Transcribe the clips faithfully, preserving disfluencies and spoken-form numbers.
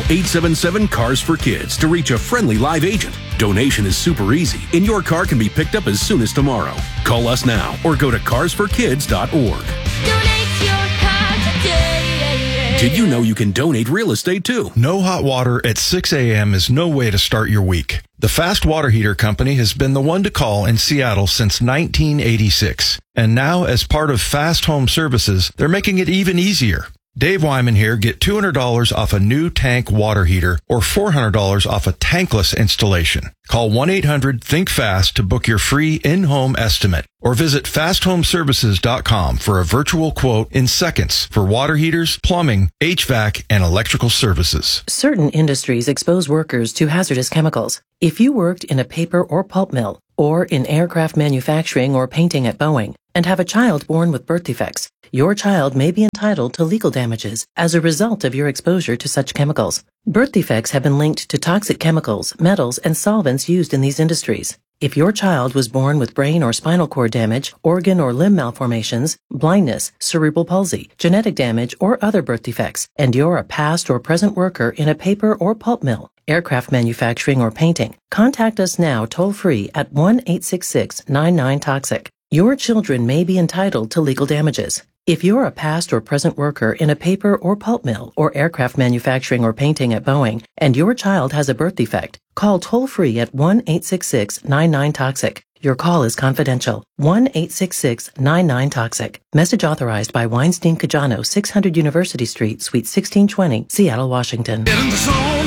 eight seven seven, C A R S for Kids to reach a friendly live agent. Donation is super easy, and your car can be picked up as soon as tomorrow. Call us now or go to cars for kids dot org. Donate your car today. Did you know you can donate real estate too? No hot water at six a.m. is no way to start your week. The Fast Water Heater Company has been the one to call in Seattle since nineteen eighty-six. And now, as part of Fast Home Services, they're making it even easier. Dave Wyman here. Get two hundred dollars off a new tank water heater or four hundred dollars off a tankless installation. Call one eight hundred think fast to book your free in-home estimate or visit fast home services dot com for a virtual quote in seconds for water heaters, plumbing, H V A C, and electrical services. Certain industries expose workers to hazardous chemicals. If you worked in a paper or pulp mill or in aircraft manufacturing or painting at Boeing and have a child born with birth defects, your child may be entitled to legal damages as a result of your exposure to such chemicals. Birth defects have been linked to toxic chemicals, metals, and solvents used in these industries. If your child was born with brain or spinal cord damage, organ or limb malformations, blindness, cerebral palsy, genetic damage, or other birth defects, and you're a past or present worker in a paper or pulp mill, aircraft manufacturing, or painting, contact us now toll-free at one eight six six, nine nine, toxic. Your children may be entitled to legal damages. If you're a past or present worker in a paper or pulp mill or aircraft manufacturing or painting at Boeing and your child has a birth defect, call toll-free at one eight six six, nine nine, toxic. Your call is confidential. one eight six six, nine nine, toxic. Message authorized by Weinstein Cajano, six hundred University Street, Suite sixteen twenty, Seattle, Washington. Get in the zone,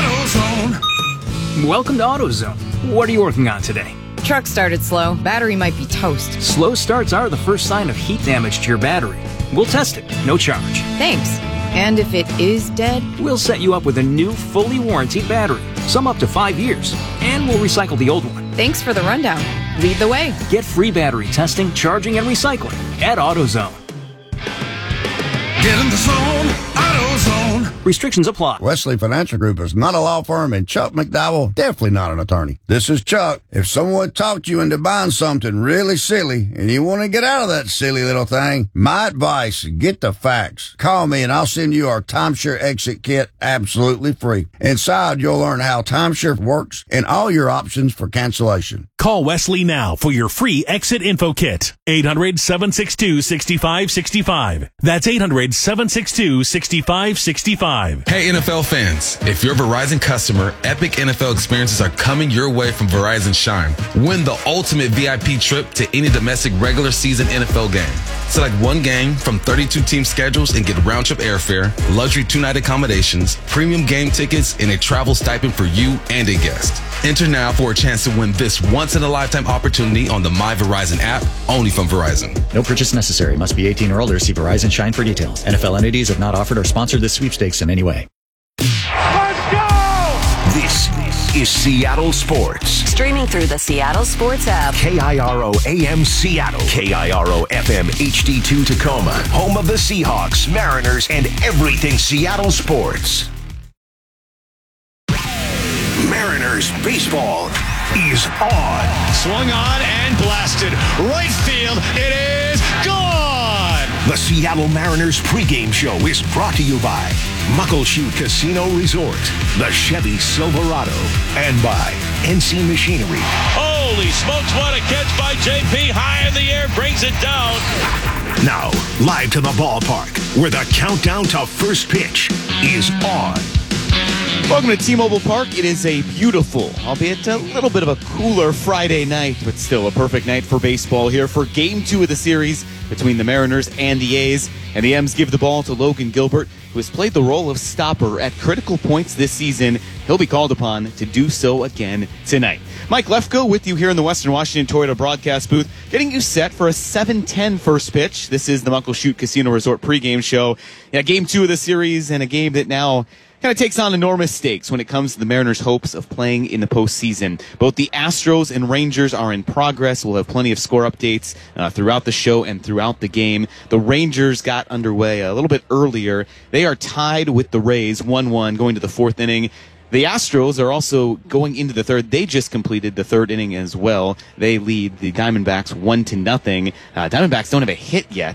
AutoZone. Welcome to AutoZone. What are you working on today? Truck started slow. Battery might be toast. Slow starts are the first sign of heat damage to your battery. We'll test it, no charge. Thanks. And if it is dead? We'll set you up with a new, fully warranted battery, some up to five years, and we'll recycle the old one. Thanks for the rundown. Lead the way. Get free battery testing, charging, and recycling at AutoZone. Get in the zone, AutoZone. Restrictions apply. Wesley Financial Group is not a law firm, and Chuck McDowell definitely not an attorney. This is Chuck. If someone talked you into buying something really silly and you want to get out of that silly little thing, my advice, get the facts. Call me and I'll send you our timeshare exit kit absolutely free. Inside, you'll learn how timeshare works and all your options for cancellation. Call Wesley now for your free exit info kit. eight hundred, seven six two, six five six five. That's eight hundred, seven six two, six five six five. Hey N F L fans, if you're a Verizon customer, epic N F L experiences are coming your way from Verizon Shine. Win the ultimate V I P trip to any domestic regular season N F L game. Select one game from thirty-two team schedules and get round-trip airfare, luxury two-night accommodations, premium game tickets, and a travel stipend for you and a guest. Enter now for a chance to win this once-in-a-lifetime opportunity on the My Verizon app, only from Verizon. No purchase necessary. Must be eighteen or older. See Verizon Shine for details. N F L entities have not offered or sponsored this sweepstakes in any way. Let's go! This is Seattle Sports. Streaming through the Seattle Sports app. K I R O A M Seattle. K I R O F M H D two Tacoma. Home of the Seahawks, Mariners, and everything Seattle sports. Mariners baseball is on. Swung on and blasted. Right field. It is gone. The Seattle Mariners pregame show is brought to you by Muckleshoot Casino Resort, the Chevy Silverado, and by N C Machinery. Holy smokes, what a catch by J P. High in the air, brings it down. Now, live to the ballpark, where the countdown to first pitch is on. Welcome to T-Mobile Park. It is a beautiful, albeit a little bit of a cooler Friday night, but still a perfect night for baseball here for Game two of the series between the Mariners and the A's. And the M's give the ball to Logan Gilbert, who has played the role of stopper at critical points this season. He'll be called upon to do so again tonight. Mike Lefko with you here in the Western Washington Toyota broadcast booth, getting you set for a seven ten first pitch. This is the Muckleshoot Casino Resort pregame show. Yeah, Game two of the series, and a game that now kind of takes on enormous stakes when it comes to the Mariners' hopes of playing in the postseason. Both the Astros and Rangers are in progress. We'll have plenty of score updates uh, throughout the show and throughout the game. The Rangers got underway a little bit earlier. They are tied with the Rays one one going to the fourth inning. The Astros are also going into the third. They just completed the third inning as well. They lead the Diamondbacks one to nothing. Uh, Diamondbacks don't have a hit yet.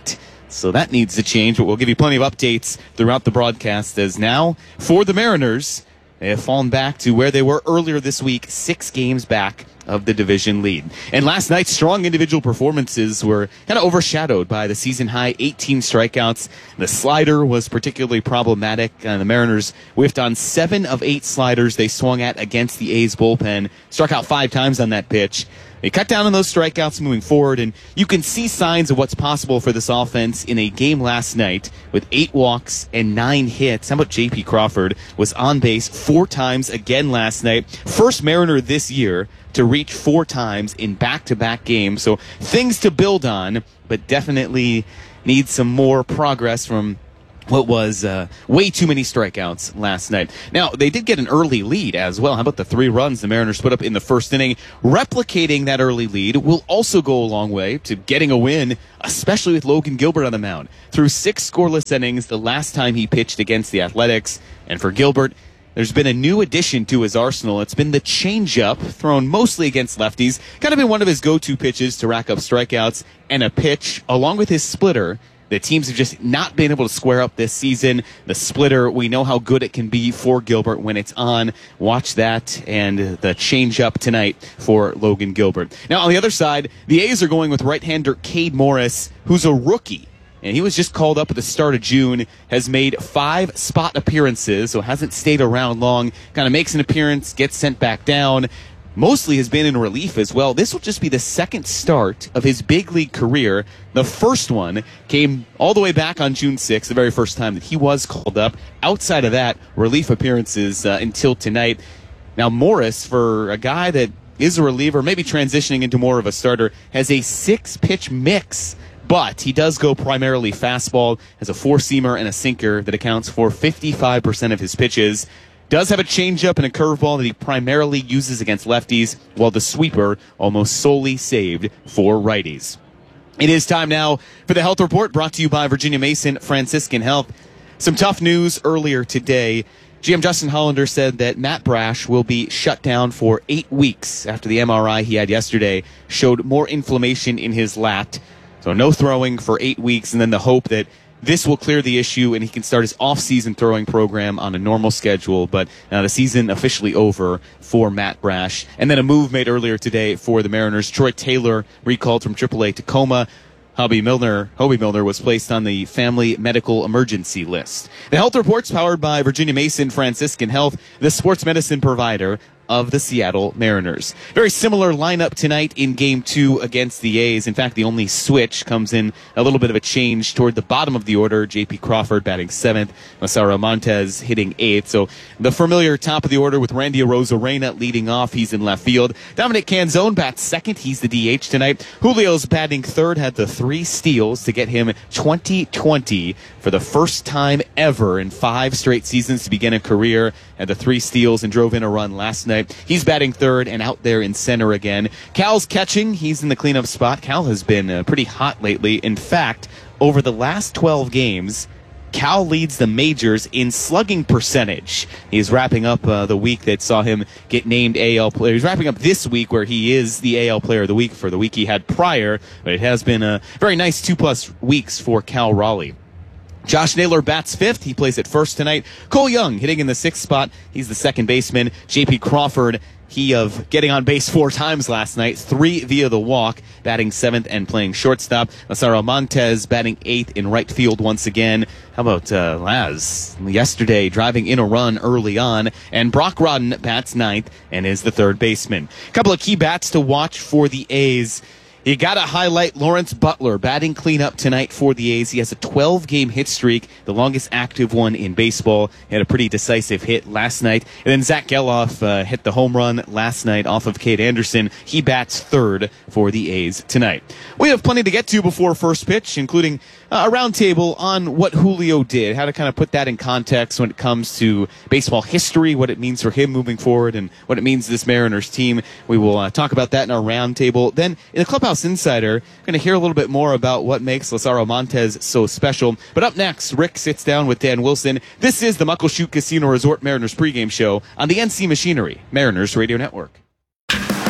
So that needs to change, but we'll give you plenty of updates throughout the broadcast as now, for the Mariners, they have fallen back to where they were earlier this week, six games back of the division lead. And last night's strong individual performances were kind of overshadowed by the season-high eighteen strikeouts. The slider was particularly problematic. Uh, the Mariners whiffed on seven of eight sliders they swung at against the A's bullpen, struck out five times on that pitch. They cut down on those strikeouts moving forward, and you can see signs of what's possible for this offense in a game last night with eight walks and nine hits. How about J P Crawford was on base four times again last night. First Mariner this year to reach four times in back-to-back games. So things to build on, but definitely need some more progress from what was uh, way too many strikeouts last night. Now, they did get an early lead as well. How about the three runs the Mariners put up in the first inning? Replicating that early lead will also go a long way to getting a win, especially with Logan Gilbert on the mound. Through six scoreless innings the last time he pitched against the Athletics. And for Gilbert, there's been a new addition to his arsenal. It's been the changeup, thrown mostly against lefties. Kind of been one of his go-to pitches to rack up strikeouts, and a pitch, along with his splitter, the teams have just not been able to square up this season. The splitter, we know how good it can be for Gilbert when it's on. Watch that and the changeup tonight for Logan Gilbert. Now, on the other side, the A's are going with right-hander Cade Morris, who's a rookie. And he was just called up at the start of June, has made five spot appearances, so hasn't stayed around long. Kind of makes an appearance, gets sent back down. Mostly has been in relief as well. This will just be the second start of his big league career. The first one came all the way back on June sixth, the very first time that he was called up. Outside of that, relief appearances uh, until tonight. Now, Morris, for a guy that is a reliever, maybe transitioning into more of a starter, has a six-pitch mix. But he does go primarily fastball, has a four-seamer and a sinker that accounts for fifty-five percent of his pitches. Does have a changeup and a curveball that he primarily uses against lefties, while the sweeper almost solely saved for righties. It is time now for the Health Report, brought to you by Virginia Mason Franciscan Health. Some tough news earlier today. G M Justin Hollander said that Matt Brash will be shut down for eight weeks after the M R I he had yesterday showed more inflammation in his lat. So no throwing for eight weeks, and then the hope that this will clear the issue and he can start his off-season throwing program on a normal schedule. But now the season officially over for Matt Brash. And then a move made earlier today for the Mariners. Troy Taylor recalled from triple A Tacoma. Hobie Milner, Hobie Milner was placed on the family medical emergency list. The Health Report's powered by Virginia Mason Franciscan Health, the sports medicine provider of the Seattle Mariners. Very similar lineup tonight in Game two against the A's. In fact, the only switch comes in a little bit of a change toward the bottom of the order. J P Crawford batting seventh, Massaro Montez hitting eighth. So the familiar top of the order with Randy Arozarena leading off. He's in left field. Dominic Canzone bats second. He's the D H tonight. Julio's batting third, had the three steals to get him twenty twenty for the first time ever in five straight seasons to begin a career. Had the three steals and drove in a run last night. He's batting third and out there in center again. Cal's catching. He's in the cleanup spot. Cal has been uh, pretty hot lately. In fact, over the last twelve games, Cal leads the majors in slugging percentage. He's wrapping up uh, the week that saw him get named A L player. He's wrapping up this week where he is the A L player of the week for the week he had prior. But it has been a very nice two-plus weeks for Cal Raleigh. Josh Naylor bats fifth. He plays at first tonight. Cole Young hitting in the sixth spot. He's the second baseman. J P Crawford, he of getting on base four times last night, three via the walk, batting seventh and playing shortstop. Massaro Montez batting eighth in right field once again. How about uh, Laz yesterday driving in a run early on. And Brock Rodden bats ninth and is the third baseman. A couple of key bats to watch for the A's. You got to highlight Lawrence Butler batting cleanup tonight for the A's. He has a twelve-game hit streak, the longest active one in baseball. He had a pretty decisive hit last night. And then Zach Geloff uh, hit the home run last night off of Cade Anderson. He bats third for the A's tonight. We have plenty to get to before first pitch, including uh, a roundtable on what Julio did, how to kind of put that in context when it comes to baseball history, what it means for him moving forward, and what it means to this Mariners team. We will uh, talk about that in our roundtable. Then in the Clubhouse Insider, going to hear a little bit more about what makes Massaro Montez so special. But up next, Rick sits down with Dan Wilson. This is the Muckleshoot Casino Resort Mariners pregame show on the N C Machinery Mariners Radio Network. If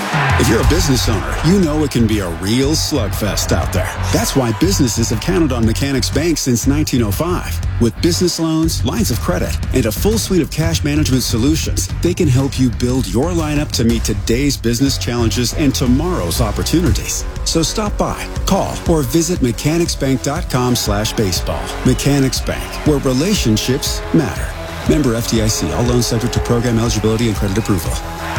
If you're a business owner, you know it can be a real slugfest out there. That's why businesses have counted on Mechanics Bank since nineteen oh five. With business loans, lines of credit, and a full suite of cash management solutions, they can help you build your lineup to meet today's business challenges and tomorrow's opportunities. So stop by, call, or visit mechanicsbank.com slash baseball. Mechanics Bank, where relationships matter. Member F D I C. All loans subject to program eligibility and credit approval.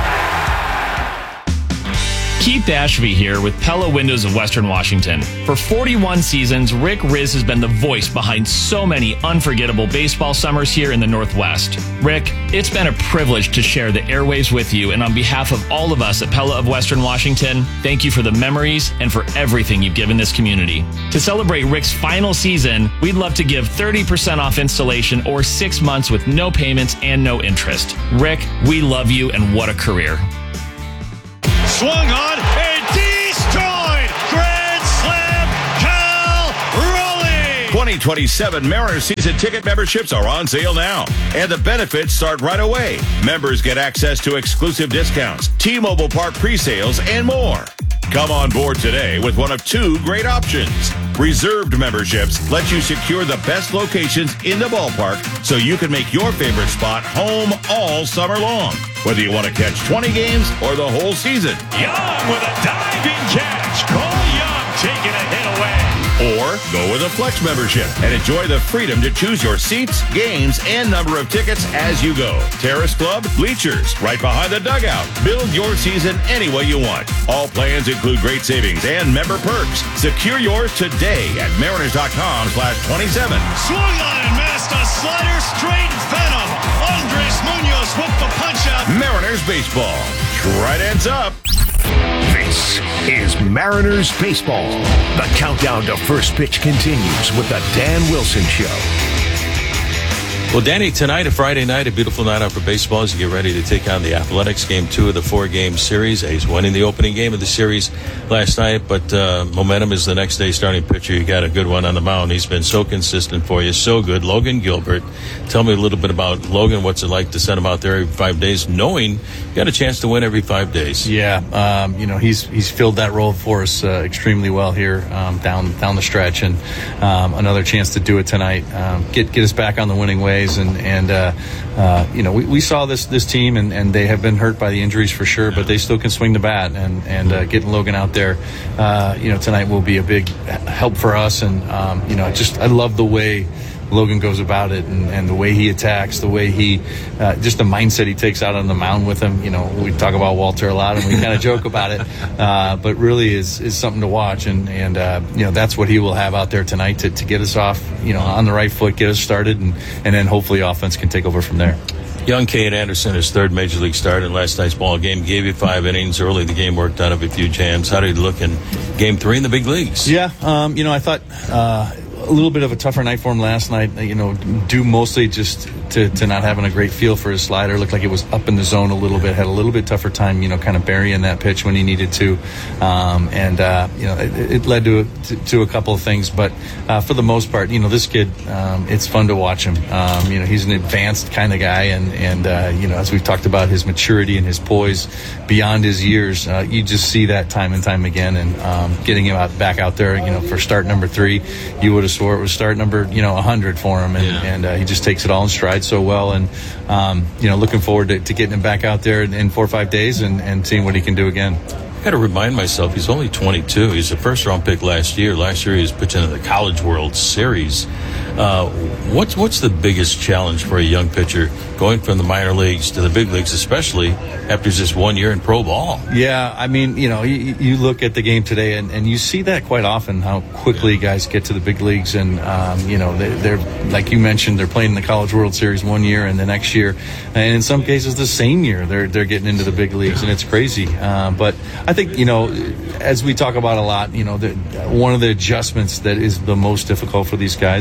Keith Ashby here with Pella Windows of Western Washington. For forty-one seasons, Rick Riz has been the voice behind so many unforgettable baseball summers here in the Northwest. Rick, it's been a privilege to share the airwaves with you, and on behalf of all of us at Pella of Western Washington, thank you for the memories and for everything you've given this community. To celebrate Rick's final season, we'd love to give thirty percent off installation or six months with no payments and no interest. Rick, we love you, and what a career. Swung on and destroyed. Grand slam. Cal Raleigh. twenty twenty-seven Mariners season ticket memberships are on sale now, and the benefits start right away. Members get access to exclusive discounts, T-Mobile Park pre-sales, and more. Come on board today with one of two great options. Reserved memberships let you secure the best locations in the ballpark so you can make your favorite spot home all summer long. Whether you want to catch twenty games or the whole season. Young with a diving catch. Cole Young taking a hit away. Or go with a flex membership and enjoy the freedom to choose your seats, games, and number of tickets as you go. Terrace Club, bleachers, right behind the dugout. Build your season any way you want. All plans include great savings and member perks. Secure yours today at mariners.com slash 27. Swung on and missed a slider straight venom. Andres Munoz with the punch out. Mariners baseball. Tridents up. This is Mariners baseball. The countdown to first pitch continues with the Dan Wilson Show. Well, Danny, tonight, a Friday night, a beautiful night out for baseball as you get ready to take on the Athletics. Game two of the four-game series. A's winning the opening game of the series last night, but uh, momentum is the next day starting pitcher. You got a good one on the mound. He's been so consistent for you, so good. Logan Gilbert. Tell me a little bit about Logan. What's it like to send him out there every five days, knowing you got a chance to win every five days? Yeah, um, you know, he's he's filled that role for us uh, extremely well here um, down down the stretch, and um, another chance to do it tonight. Um, get get us back on the winning way. And, and uh, uh, you know, we, we saw this this team, and, and they have been hurt by the injuries for sure, but they still can swing the bat. And, and uh, getting Logan out there, uh, you know, tonight will be a big help for us. And, um, you know, just I love the way Logan goes about it, and, and the way he attacks, the way he, uh, just the mindset he takes out on the mound with him. You know, we talk about Walter a lot, and we kind of joke about it, uh, but really is is something to watch. And and uh, you know, that's what he will have out there tonight to, to get us off, you know, on the right foot, get us started, and and then hopefully offense can take over from there. Young Cade Anderson, his third major league start in last night's ball game, gave you five innings early. The game worked out of a few jams. How did he look in game three in the big leagues? Yeah, um, you know, I thought uh, a little bit of a tougher night for him last night, you know, due mostly just to, to not having a great feel for his slider. Looked like it was up in the zone a little bit, had a little bit tougher time, you know, kind of burying that pitch when he needed to. Um, and, uh, you know, it, it led to, to, to a couple of things. But uh, for the most part, you know, this kid, um, it's fun to watch him. Um, you know, he's an advanced kind of guy. And, and uh, you know, as we've talked about, his maturity and his poise beyond his years, uh, you just see that time and time again. And um, getting him out, back out there, you know, for start number three, you would have swore it was start number, you know, one hundred for him. And, yeah. and uh, he just takes it all in stride so well. And, um, you know, looking forward to, to getting him back out there in, in four or five days and, and seeing what he can do again. I got to remind myself, he's only twenty-two. He's a first-round pick last year. Last year he was pitching in the College World Series. Uh, what's what's the biggest challenge for a young pitcher going from the minor leagues to the big leagues, especially after just one year in pro ball? Yeah, I mean, you know, you, you look at the game today, and, and you see that quite often, how quickly guys get to the big leagues. And, um, you know, they, they're, like you mentioned, they're playing in the College World Series one year, and the next year, and in some cases the same year, they're they're getting into the big leagues, and it's crazy. Uh, but I think, you know, as we talk about a lot, you know, the, one of the adjustments that is the most difficult for these guys is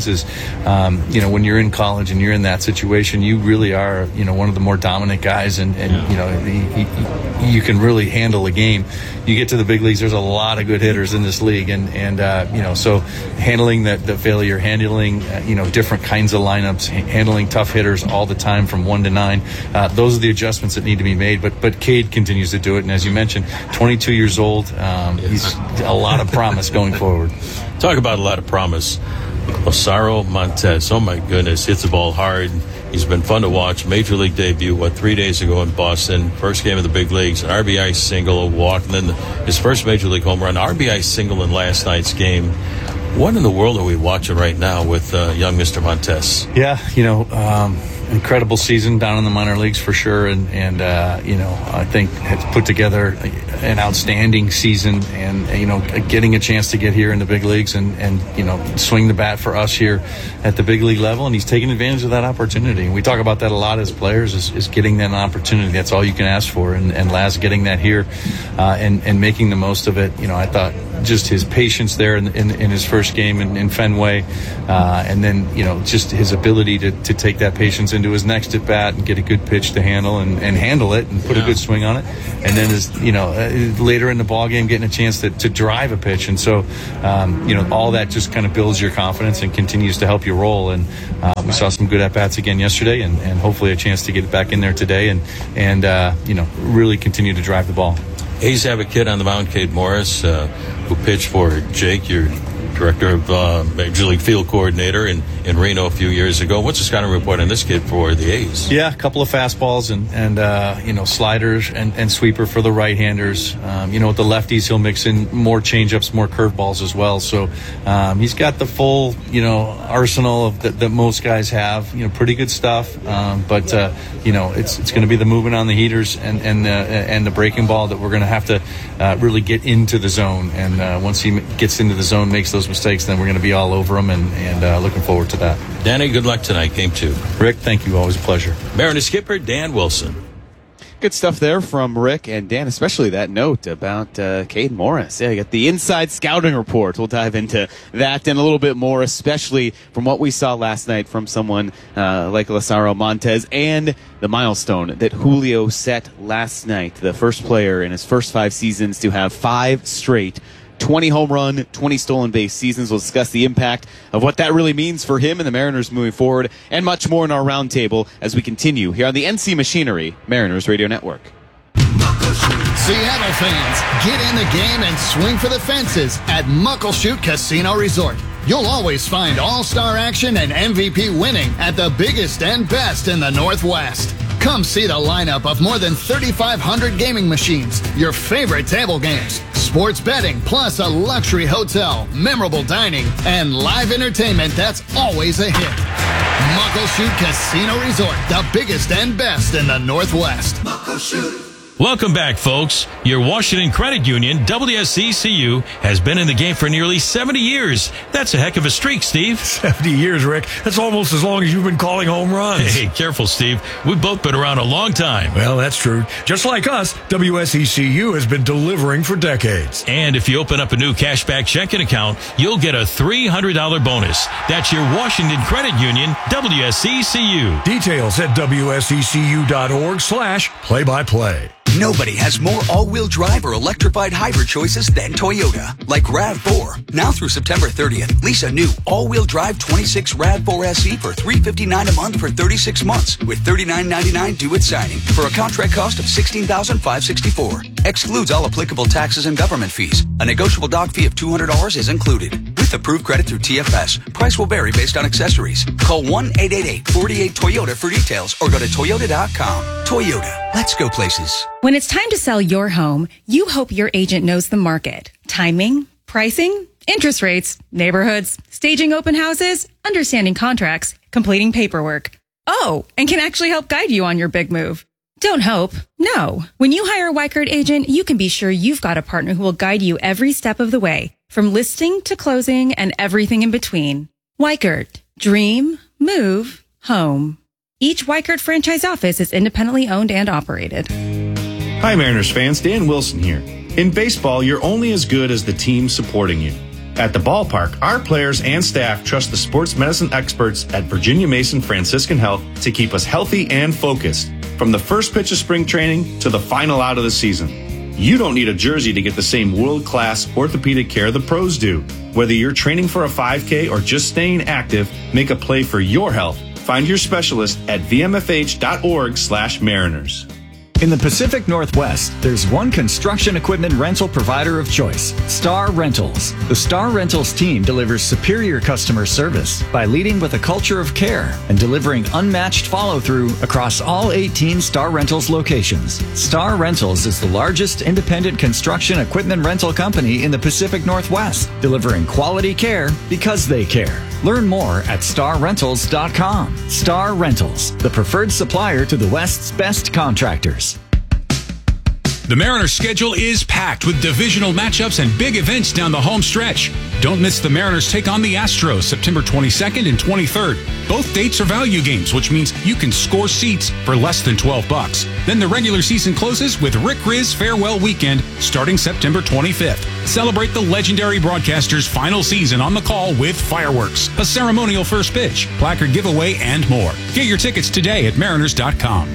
um, you know, when you're in college and you're in that situation, you really are, you know, one of the more dominant guys, and, and you know, he, he, you can really handle a game. You get to the big leagues, there's a lot of good hitters in this league, and, and uh, you know, so handling the, the failure, handling, uh, you know, different kinds of lineups, ha- handling tough hitters all the time from one to nine, uh, those are the adjustments that need to be made. But but Cade continues to do it, and as you mentioned, twenty-two years old, um, he's a lot of promise going forward. Talk about a lot of promise. Lazaro Montes, oh my goodness, hits the ball hard. He's been fun to watch. Major league debut, what, three days ago in Boston. First game of the big leagues, an R B I single, a walk, and then his first major league home run, R B I single in last night's game. What in the world are we watching right now with uh, young Mister Montes? Yeah, you know, um, incredible season down in the minor leagues for sure, and and uh, you know, I think has put together an outstanding season, and you know, getting a chance to get here in the big leagues and and you know, swing the bat for us here at the big league level, and he's taking advantage of that opportunity. And we talk about that a lot as players, is, is getting that opportunity. That's all you can ask for, and and Laz getting that here, uh, and and making the most of it. You know, I thought just his patience there in in, in his first game in, in Fenway, uh, and then you know, just his ability to to take that patience into his next at bat and get a good pitch to handle and, and handle it and put yeah. a good swing on it, and then as you know, uh, later in the ball game getting a chance to, to drive a pitch, and so um, you know, all that just kind of builds your confidence and continues to help you roll. And uh, we saw some good at bats again yesterday, and, and hopefully a chance to get it back in there today, and and uh, you know, really continue to drive the ball. A's have a kid on the mound, Cade Morris, uh, who pitched for Jake, your director of uh, Major League Field Coordinator in, in Reno a few years ago. What's the scouting report on this kid for the A's? Yeah, a couple of fastballs and, and uh, you know, sliders and, and sweeper for the right-handers. Um, you know, with the lefties, he'll mix in more changeups, more curveballs as well. So um, he's got the full, you know, arsenal of that, that most guys have. You know, pretty good stuff. Um, but uh, you know, it's it's going to be the movement on the heaters and and uh, and the breaking ball that we're going to have to uh, really get into the zone. And uh, once he gets into the zone, makes those mistakes, then we're going to be all over him, and, and uh, looking forward to that. Danny, good luck tonight, game two. Rick, thank you. Always a pleasure. Mariners skipper Dan Wilson. Good stuff there from Rick and Dan, especially that note about uh, Cade Morris. Yeah, you got the inside scouting report. We'll dive into that and a little bit more, especially from what we saw last night from someone uh, like Lazaro Montes and the milestone that Julio set last night. The first player in his first five seasons to have five straight twenty home run, twenty stolen base seasons. We'll discuss the impact of what that really means for him and the Mariners moving forward, and much more in our roundtable as we continue here on the N C Machinery Mariners Radio Network. Seattle fans, get in the game and swing for the fences at Muckleshoot Casino Resort. You'll always find all-star action and M V P winning at the biggest and best in the Northwest. Come see the lineup of more than thirty-five hundred gaming machines, your favorite table games, sports betting, plus a luxury hotel, memorable dining, and live entertainment that's always a hit. Muckleshoot Casino Resort, the biggest and best in the Northwest. Muckleshoot. Welcome back, folks. Your Washington Credit Union, W S E C U, has been in the game for nearly seventy years. That's a heck of a streak, Steve. seventy years, Rick. That's almost as long as you've been calling home runs. Hey, careful, Steve. We've both been around a long time. Well, that's true. Just like us, W S E C U has been delivering for decades. And if you open up a new cashback checking account, you'll get a three hundred dollars bonus. That's your Washington Credit Union, W S E C U. Details at W S E C U dot org slash play by play. Nobody has more all-wheel drive or electrified hybrid choices than Toyota. Like RAV four. Now through September thirtieth, lease a new all-wheel drive twenty-six RAV four S E for three hundred fifty-nine dollars a month for thirty-six months with thirty-nine ninety-nine due at signing for a contract cost of sixteen thousand five hundred sixty-four dollars. Excludes all applicable taxes and government fees. A negotiable doc fee of two hundred dollars is included. With approved credit through T F S, price will vary based on accessories. Call one eight eight eight, four eight Toyota for details or go to toyota dot com. Toyota, let's go places. When it's time to sell your home, you hope your agent knows the market, timing, pricing, interest rates, neighborhoods, staging open houses, understanding contracts, completing paperwork. Oh, and can actually help guide you on your big move. Don't hope. No. When you hire a Weichert agent, you can be sure you've got a partner who will guide you every step of the way, from listing to closing and everything in between. Weichert. Dream. Move. Home. Each Weichert franchise office is independently owned and operated. Hi, Mariners fans. Dan Wilson here. In baseball, you're only as good as the team supporting you. At the ballpark, our players and staff trust the sports medicine experts at Virginia Mason Franciscan Health to keep us healthy and focused, from the first pitch of spring training to the final out of the season. You don't need a jersey to get the same world-class orthopedic care the pros do. Whether you're training for a five K or just staying active, make a play for your health. Find your specialist at v m f h dot org slash mariners. In the Pacific Northwest, there's one construction equipment rental provider of choice, Star Rentals. The Star Rentals team delivers superior customer service by leading with a culture of care and delivering unmatched follow-through across all eighteen Star Rentals locations. Star Rentals is the largest independent construction equipment rental company in the Pacific Northwest, delivering quality care because they care. Learn more at star rentals dot com. Star Rentals, the preferred supplier to the West's best contractors. The Mariners' schedule is packed with divisional matchups and big events down the home stretch. Don't miss the Mariners take on the Astros September twenty-second and twenty-third. Both dates are value games, which means you can score seats for less than twelve bucks. Then the regular season closes with Rick Riz Farewell Weekend starting September twenty-fifth. Celebrate the legendary broadcaster's final season on the call with fireworks, a ceremonial first pitch, placard giveaway, and more. Get your tickets today at mariners dot com.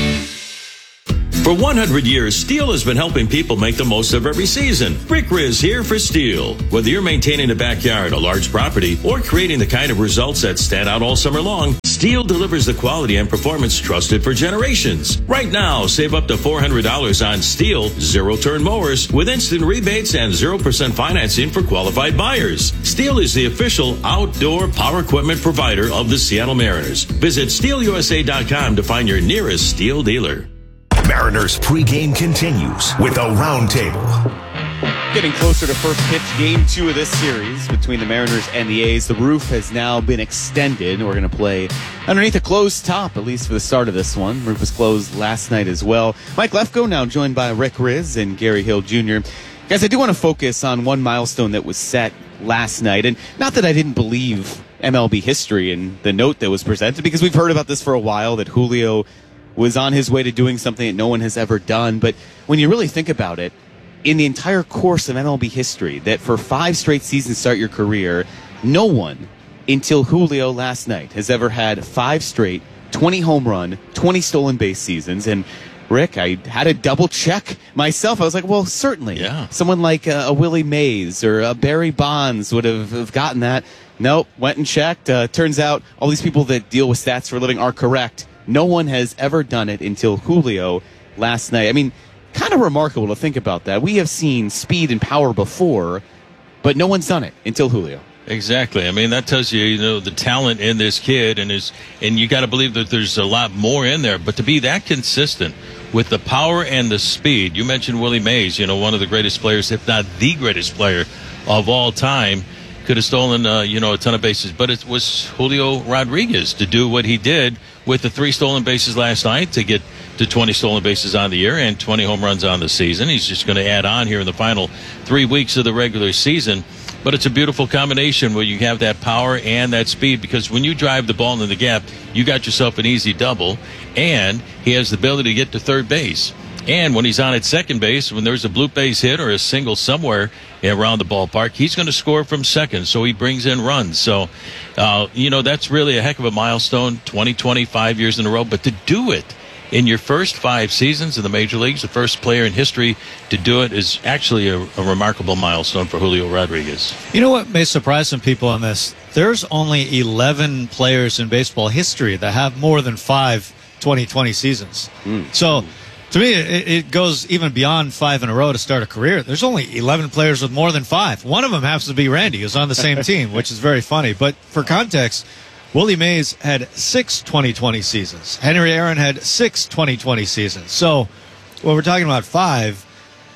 For one hundred years, Steel has been helping people make the most of every season. Rick Riz here for Steel. Whether you're maintaining a backyard, a large property, or creating the kind of results that stand out all summer long, Steel delivers the quality and performance trusted for generations. Right now, save up to four hundred dollars on Steel zero-turn mowers with instant rebates and zero percent financing for qualified buyers. Steel is the official outdoor power equipment provider of the Seattle Mariners. Visit steel u s a dot com to find your nearest Steel dealer. Mariners pregame continues with a roundtable. Getting closer to first pitch, game two of this series between the Mariners and the A's. The roof has now been extended. We're going to play underneath a closed top, at least for the start of this one. Roof was closed last night as well. Mike Lefko now joined by Rick Riz and Gary Hill Junior Guys, I do want to focus on one milestone that was set last night. And not that I didn't believe M L B history and the note that was presented, because we've heard about this for a while, that Julio was on his way to doing something that no one has ever done. But when you really think about it, in the entire course of M L B history, that for five straight seasons start your career, no one until Julio last night has ever had five straight twenty home run, twenty stolen base seasons. And Rick, I had to double check myself. I was like, well, certainly. Yeah. Someone like uh, a Willie Mays or a Barry Bonds would have, have gotten that. Nope, went and checked. Uh, turns out all these people that deal with stats for a living are correct. No one has ever done it until Julio last night. I mean, kind of remarkable to think about that. We have seen speed and power before, but no one's done it until Julio. Exactly. I mean, that tells you, you know, the talent in this kid, and is, and you got to believe that there's a lot more in there. But to be that consistent with the power and the speed, you mentioned Willie Mays, you know, one of the greatest players, if not the greatest player of all time. Could have stolen, uh, you know, a ton of bases, but it was Julio Rodriguez to do what he did with the three stolen bases last night to get to twenty stolen bases on the year and twenty home runs on the season. He's just going to add on here in the final three weeks of the regular season. But it's a beautiful combination where you have that power and that speed, because when you drive the ball in the gap, you got yourself an easy double, and he has the ability to get to third base. And when he's on at second base, when there's a blue base hit or a single somewhere around the ballpark, he's going to score from second, so he brings in runs. So, uh, you know, that's really a heck of a milestone, twenty, twenty-five years in a row. But to do it in your first five seasons in the major leagues, the first player in history to do it, is actually a, a remarkable milestone for Julio Rodriguez. You know what may surprise some people on this? There's only eleven players in baseball history that have more than five twenty twenty seasons. Mm. So, to me, it, it goes even beyond five in a row to start a career. There's only eleven players with more than five. One of them happens to be Randy, who's on the same team, which is very funny. But for context, Willie Mays had six twenty twenty seasons. Henry Aaron had six twenty twenty seasons. So when we're talking about five,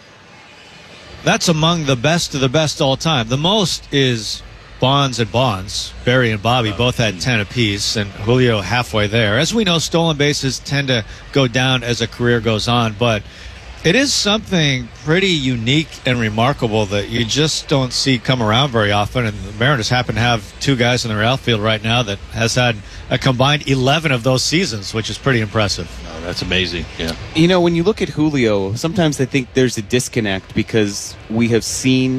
that's among the best of the best all time. The most is Bonds and Bonds. Barry and Bobby both had ten apiece, and Julio halfway there. As we know, stolen bases tend to go down as a career goes on, but it is something pretty unique and remarkable that you just don't see come around very often, and the Mariners happen to have two guys in their outfield right now that has had a combined eleven of those seasons, which is pretty impressive. Oh, that's amazing, yeah. You know, when you look at Julio, sometimes I think there's a disconnect because we have seen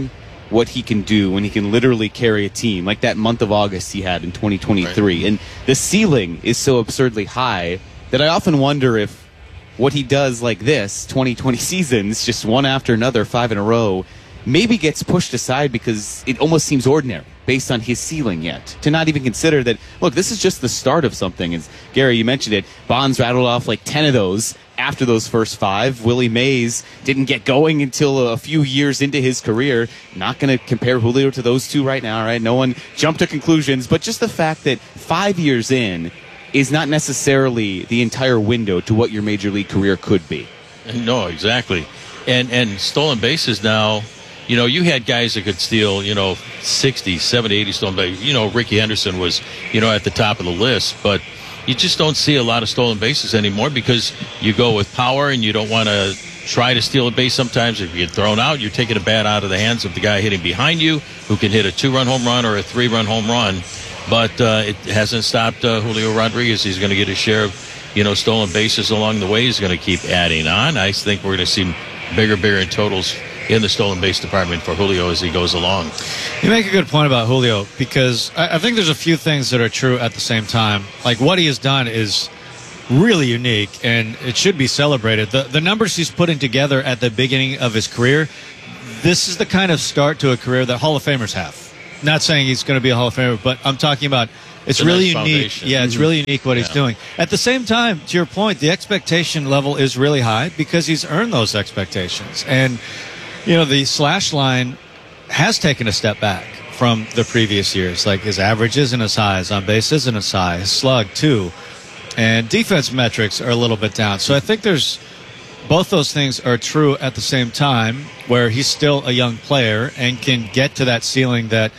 what he can do when he can literally carry a team, like that month of August he had in twenty twenty-three. Right. And the ceiling is so absurdly high that I often wonder if what he does like this, twenty twenty seasons, just one after another, five in a row, maybe gets pushed aside because it almost seems ordinary based on his ceiling yet. To not even consider that, look, this is just the start of something. As Gary, you mentioned it, Bonds rattled off like ten of those after those first five. Willie Mays didn't get going until a few years into his career. Not going to compare Julio to those two right now, right? No one jumped to conclusions, but just the fact that five years in is not necessarily the entire window to what your major league career could be. No, exactly. And and stolen bases now, you know, you had guys that could steal, you know, sixty, seventy, eighty stolen bases. You know, Ricky Henderson was, you know, at the top of the list, but you just don't see a lot of stolen bases anymore because you go with power and you don't want to try to steal a base sometimes. If you get thrown out, you're taking a bat out of the hands of the guy hitting behind you who can hit a two-run home run or a three-run home run. But uh, it hasn't stopped uh, Julio Rodriguez. He's going to get his share of, you know, stolen bases along the way. He's going to keep adding on. I think we're going to see bigger, bigger in totals in the stolen base department for Julio as he goes along. You make a good point about Julio because I, I think there's a few things that are true at the same time. Like what he has done is really unique and it should be celebrated. The, the numbers he's putting together at the beginning of his career, this is the kind of start to a career that Hall of Famers have. Not saying he's going to be a Hall of Famer, but I'm talking about it's, it's really nice unique. Foundation. Yeah, it's really unique what yeah. he's doing. At the same time, to your point, the expectation level is really high because he's earned those expectations. And, you know, the slash line has taken a step back from the previous years. Like his average isn't as high, his on base isn't as high, his slug too. And defense metrics are a little bit down. So I think there's both those things are true at the same time where he's still a young player and can get to that ceiling that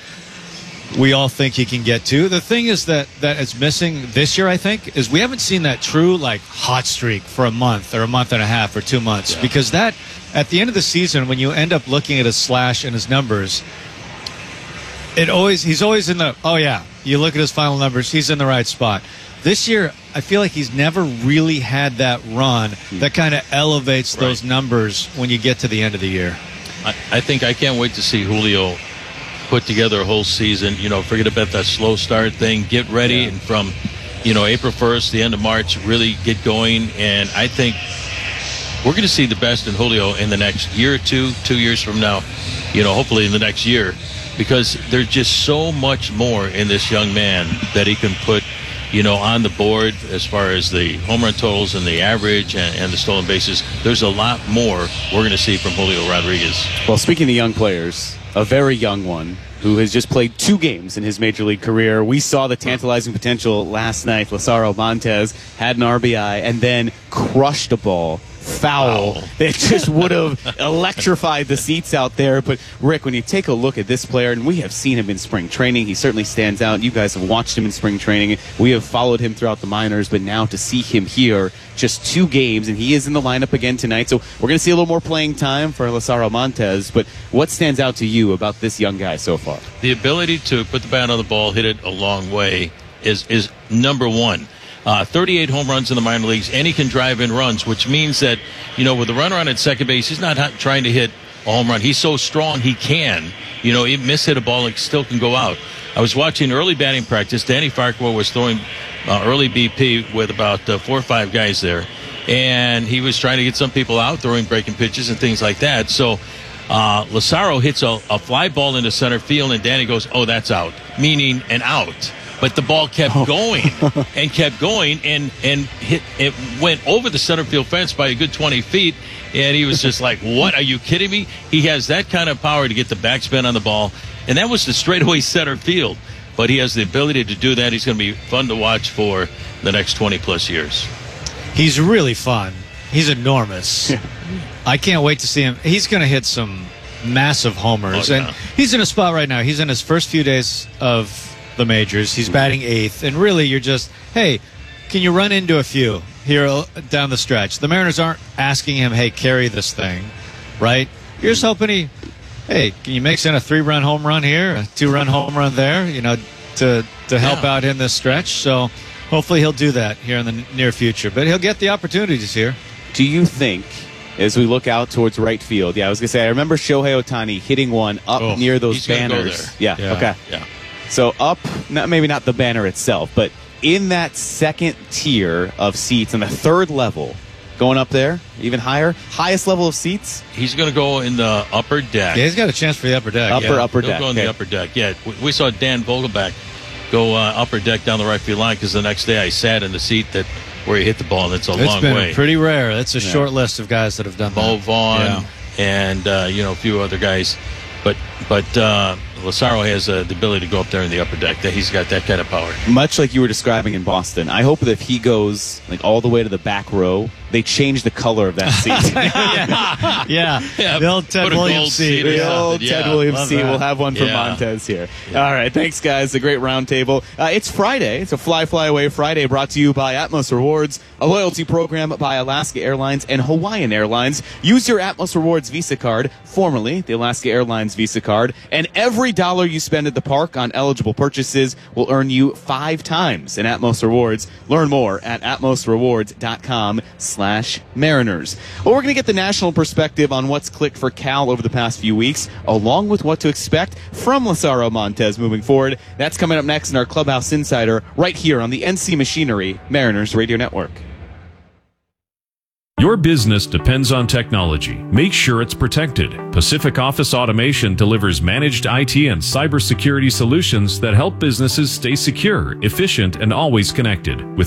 we all think he can get to. The thing is that that is missing this year, I think, is we haven't seen that true like hot streak for a month or a month and a half or two months yeah. because that at the end of the season when you end up looking at his slash and his numbers, it always he's always in the oh yeah you look at his final numbers, he's in the right spot. This year, I feel like he's never really had that run that kind of elevates right. those numbers when you get to the end of the year. I, I think I can't wait to see Julio put together a whole season. You know, forget about that slow start thing. Get ready, yeah. and from, you know, April first, the end of March, really get going. And I think we're going to see the best in Julio in the next year or two, two years from now, you know, hopefully in the next year, because there's just so much more in this young man that he can put, you know, on the board as far as the home run totals and the average and, and the stolen bases. There's a lot more we're going to see from Julio Rodriguez. Well, speaking of young players, a very young one who has just played two games in his major league career. We saw the tantalizing potential last night. Lazaro Montes had an R B I and then crushed a ball. Foul wow. that just would have electrified the seats out there. But Rick, when you take a look at this player, and we have seen him in spring training, he certainly stands out. You guys have watched him in spring training. We have followed him throughout the minors, but now to see him here, just two games, and he is in the lineup again tonight. So we're going to see a little more playing time for Lazaro Montes. But what stands out to you about this young guy so far? The ability to put the bat on the ball, hit it a long way, is is number one. Uh, thirty-eight home runs in the minor leagues, and he can drive in runs, which means that, you know, with the runner on at second base, he's not trying to hit a home run. He's so strong he can. You know, he miss-hit a ball and still can go out. I was watching early batting practice. Danny Farquhar was throwing uh, early B P with about uh, four or five guys there, and he was trying to get some people out, throwing breaking pitches and things like that. So uh, Lazaro hits a, a fly ball into center field, and Danny goes, oh, that's out, meaning an out. But the ball kept oh. going and kept going and, and hit. It went over the center field fence by a good twenty feet. And he was just like, what? Are you kidding me? He has that kind of power to get the backspin on the ball. And that was the straightaway center field. But he has the ability to do that. He's going to be fun to watch for the next twenty plus years. He's really fun. He's enormous. I can't wait to see him. He's going to hit some massive homers. Oh, yeah. And he's in a spot right now. He's in his first few days of the majors. He's batting eighth, and really you're just, hey, can you run into a few here down the stretch? The Mariners aren't asking him, hey, carry this thing, right? You're just hoping he, hey, can you mix in a three-run home run here, a two-run home run there, you know, to to help yeah. out in this stretch. So hopefully he'll do that here in the near future, but he'll get the opportunities here. Do you think as we look out towards right field. Yeah, I was going to say, I remember Shohei Ohtani hitting one up Oh, near those he's gonna go banners. there. Yeah, Yeah, okay. yeah. So up, not, maybe not the banner itself, but in that second tier of seats, in the third level, going up there, even higher, highest level of seats. He's going to go in the upper deck. Yeah, he's got a chance for the upper deck. Upper, yeah. upper He'll deck. go in okay. the upper deck. Yeah, we, we saw Dan Vogelback go uh, upper deck down the right field line because the next day I sat in the seat that where he hit the ball, and it's a It's long been way. pretty rare. It's a Yeah. short list of guys that have done Mo that. Vaughn Yeah. and uh, you know a few other guys, but but uh, Lazaro has uh, the ability to go up there in the upper deck. That he's got that kind of power. Much like you were describing in Boston, I hope that if he goes like all the way to the back row, they change the color of that seat. yeah. yeah. Yeah, The old Ted put a Williams gold seat. seat or The Yeah. old something, Ted yeah. Williams Love seat. that. We'll have one for Yeah. Montez here. All right. Thanks, guys. A great roundtable. Uh, it's Friday. It's a Fly, Fly Away Friday brought to you by Atmos Rewards, a loyalty program by Alaska Airlines and Hawaiian Airlines. Use your Atmos Rewards Visa card, formerly the Alaska Airlines Visa card, and every dollar you spend at the park on eligible purchases will earn you five times in Atmos Rewards. Learn more at atmosrewards.com slash Mariners. Well, we're going to get the national perspective on what's clicked for Cal over the past few weeks, along with what to expect from Lazaro Montez moving forward. That's coming up next in our Clubhouse Insider right here on the N C Machinery Mariners Radio Network. Your business depends on technology. Make sure it's protected. Pacific Office Automation delivers managed I T and cybersecurity solutions that help businesses stay secure, efficient, and always connected. With